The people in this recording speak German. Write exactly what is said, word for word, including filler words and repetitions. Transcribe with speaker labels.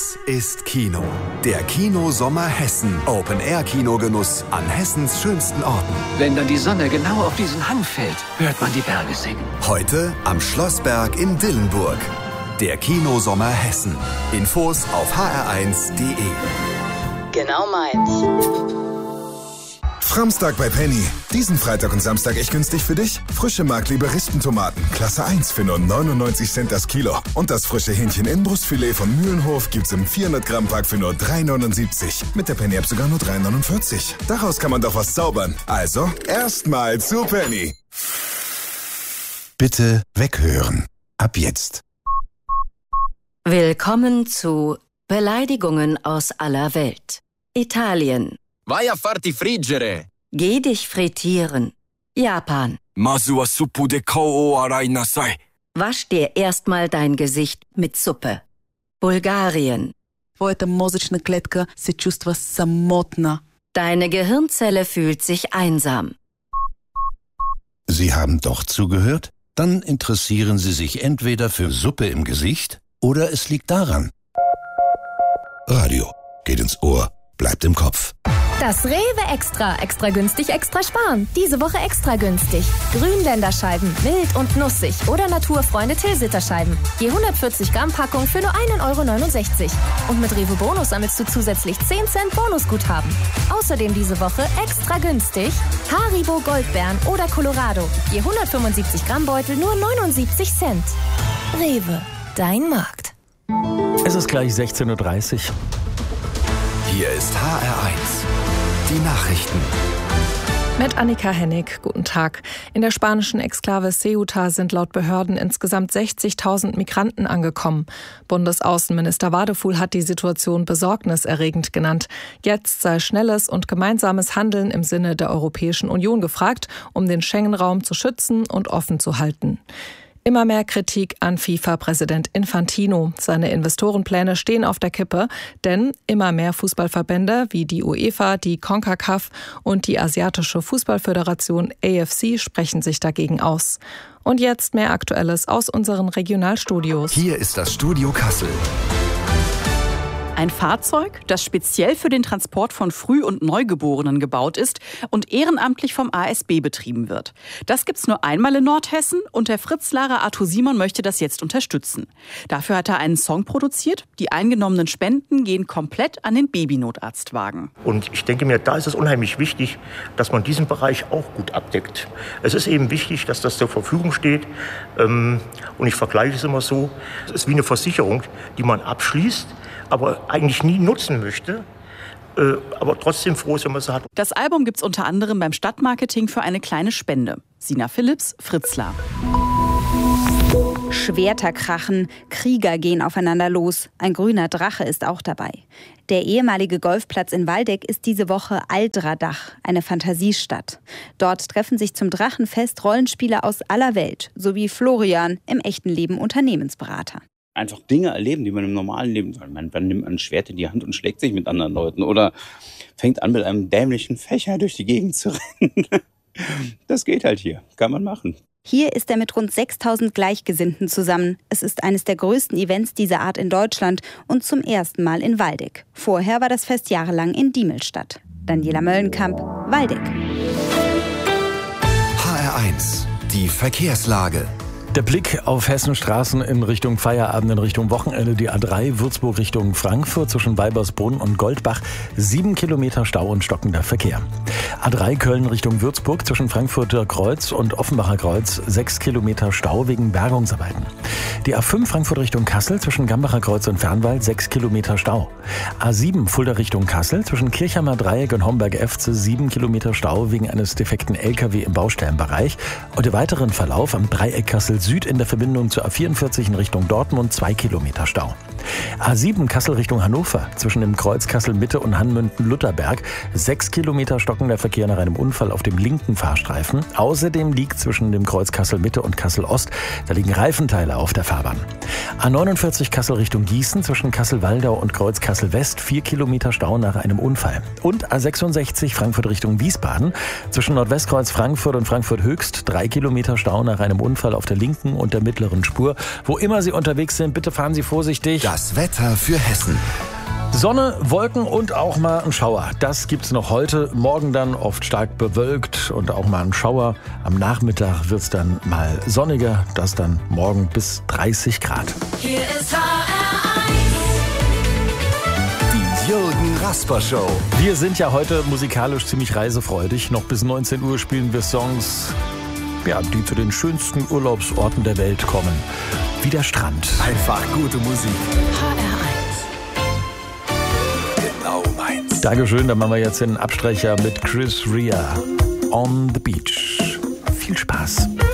Speaker 1: Das ist Kino. Der Kinosommer Hessen. Open-Air-Kinogenuss an Hessens schönsten Orten.
Speaker 2: Wenn dann die Sonne genau auf diesen Hang fällt, hört man die Berge singen.
Speaker 1: Heute am Schlossberg in Dillenburg. Der Kinosommer Hessen. Infos auf h r eins punkt d e.
Speaker 3: Genau meins.
Speaker 4: Framstag bei Penny. Diesen Freitag und Samstag echt günstig für dich. Frische Markliebe Rispentomaten, Klasse eins für nur neunundneunzig Cent das Kilo. Und das frische Hähnchen Inbrustfilet von Mühlenhof gibt's im vierhundert Gramm Pack für nur drei neunundsiebzig. Mit der Penny-App sogar nur drei neunundvierzig. Daraus kann man doch was zaubern. Also, erstmal zu Penny.
Speaker 5: Bitte weghören. Ab jetzt.
Speaker 6: Willkommen zu Beleidigungen aus aller Welt. Italien.
Speaker 7: Vai a farti friggere.
Speaker 6: Geh dich frittieren. Japan.
Speaker 7: Masu wa suppu de kao o arai nasai.
Speaker 6: Wasch dir erstmal dein Gesicht mit Suppe. Bulgarien.
Speaker 8: Твоята мозъчна клетка се чувства самотна.
Speaker 6: Deine Gehirnzelle fühlt sich einsam.
Speaker 5: Sie haben doch zugehört? Dann interessieren Sie sich entweder für Suppe im Gesicht oder es liegt daran. Radio geht ins Ohr, bleibt im Kopf.
Speaker 9: Das Rewe Extra. Extra günstig, extra sparen. Diese Woche extra günstig. Grünländerscheiben, mild und nussig. Oder Naturfreunde Tilsiter-Scheiben. Je hundertvierzig Gramm Packung für nur ein Euro neunundsechzig. Und mit Rewe Bonus sammelst du zusätzlich zehn Cent Bonusguthaben. Außerdem diese Woche extra günstig Haribo Goldbeeren oder Colorado. Je hundertfünfundsiebzig Gramm Beutel nur neunundsiebzig Cent. Rewe, dein Markt.
Speaker 10: Es ist gleich sechzehn Uhr dreißig.
Speaker 1: Hier ist H R eins. Die Nachrichten.
Speaker 11: Mit Annika Hennig. Guten Tag. In der spanischen Exklave Ceuta sind laut Behörden insgesamt sechzigtausend Migranten angekommen. Bundesaußenminister Wadefuhl hat die Situation besorgniserregend genannt. Jetzt sei schnelles und gemeinsames Handeln im Sinne der Europäischen Union gefragt, um den Schengen-Raum zu schützen und offen zu halten. Immer mehr Kritik an FIFA-Präsident Infantino. Seine Investorenpläne stehen auf der Kippe, denn immer mehr Fußballverbände wie die UEFA, die CONCACAF und die Asiatische Fußballföderation A F C sprechen sich dagegen aus. Und jetzt mehr Aktuelles aus unseren Regionalstudios.
Speaker 1: Hier ist das Studio Kassel.
Speaker 12: Ein Fahrzeug, das speziell für den Transport von Früh- und Neugeborenen gebaut ist und ehrenamtlich vom A S B betrieben wird. Das gibt's nur einmal in Nordhessen und der Fritz Lara Arthur Simon möchte das jetzt unterstützen. Dafür hat er einen Song produziert. Die eingenommenen Spenden gehen komplett an den Babynotarztwagen.
Speaker 13: Und ich denke mir, da ist es unheimlich wichtig, dass man diesen Bereich auch gut abdeckt. Es ist eben wichtig, dass das zur Verfügung steht. Und ich vergleiche es immer so, es ist wie eine Versicherung, die man abschließt, aber eigentlich nie nutzen möchte, äh, aber trotzdem froh ist, wenn man es hat.
Speaker 12: Das Album gibt's unter anderem beim Stadtmarketing für eine kleine Spende. Sina Philipps, Fritzlar.
Speaker 14: Schwerter krachen, Krieger gehen aufeinander los. Ein grüner Drache ist auch dabei. Der ehemalige Golfplatz in Waldeck ist diese Woche Aldradach, eine Fantasiestadt. Dort treffen sich zum Drachenfest Rollenspieler aus aller Welt, sowie Florian, im echten Leben Unternehmensberater.
Speaker 15: Einfach Dinge erleben, die man im normalen Leben, man, man nimmt ein Schwert in die Hand und schlägt sich mit anderen Leuten oder fängt an mit einem dämlichen Fächer durch die Gegend zu rennen. Das geht halt hier, kann man machen.
Speaker 14: Hier ist er mit rund sechstausend Gleichgesinnten zusammen. Es ist eines der größten Events dieser Art in Deutschland und zum ersten Mal in Waldeck. Vorher war das Fest jahrelang in Diemelstadt. Daniela Möllenkamp, Waldeck.
Speaker 1: H R eins, die Verkehrslage.
Speaker 10: Der Blick auf Hessenstraßen in Richtung Feierabend, in Richtung Wochenende, die A drei, Würzburg Richtung Frankfurt zwischen Weibersbrunn und Goldbach, sieben Kilometer Stau und stockender Verkehr. A drei Köln Richtung Würzburg zwischen Frankfurter Kreuz und Offenbacher Kreuz, sechs Kilometer Stau wegen Bergungsarbeiten. Die A fünf Frankfurt Richtung Kassel zwischen Gambacher Kreuz und Fernwald, sechs Kilometer Stau. A sieben Fulda Richtung Kassel zwischen Kirchheimer Dreieck und Homberg-Efze, sieben Kilometer Stau wegen eines defekten L K W im Baustellenbereich. Und der weiteren Verlauf am Dreieck Kassel Süd in der Verbindung zur A vierundvierzig in Richtung Dortmund, zwei Kilometer Stau. A sieben Kassel Richtung Hannover zwischen dem Kreuz Kassel Mitte und Hanmünden-Lutherberg, sechs Kilometer stockender Verkehr nach einem Unfall auf dem linken Fahrstreifen. Außerdem liegt zwischen dem Kreuz Kassel Mitte und Kassel Ost, da liegen Reifenteile auf der Fahrbahn. A neunundvierzig Kassel Richtung Gießen zwischen Kassel-Waldau und Kreuz Kassel West, vier Kilometer Stau nach einem Unfall. Und A sechsundsechzig Frankfurt Richtung Wiesbaden zwischen Nordwestkreuz Frankfurt und Frankfurt Höchst, drei Kilometer Stau nach einem Unfall auf der linken und der mittleren Spur. Wo immer Sie unterwegs sind, bitte fahren Sie vorsichtig.
Speaker 1: Das Wetter für Hessen.
Speaker 10: Sonne, Wolken und auch mal ein Schauer. Das gibt's noch heute. Morgen dann oft stark bewölkt und auch mal ein Schauer. Am Nachmittag wird's dann mal sonniger. Das dann morgen bis dreißig Grad.
Speaker 16: Hier ist H R eins.
Speaker 1: Die Jürgen Rasper Show.
Speaker 10: Wir sind ja heute musikalisch ziemlich reisefreudig. Noch bis neunzehn Uhr spielen wir Songs, ja, die zu den schönsten Urlaubsorten der Welt kommen. Wie der Strand.
Speaker 1: Einfach gute Musik.
Speaker 16: H R eins.
Speaker 1: Genau meins.
Speaker 10: Dankeschön, dann machen wir jetzt den Abstrecher mit Chris Rea. On the Beach. Viel Spaß.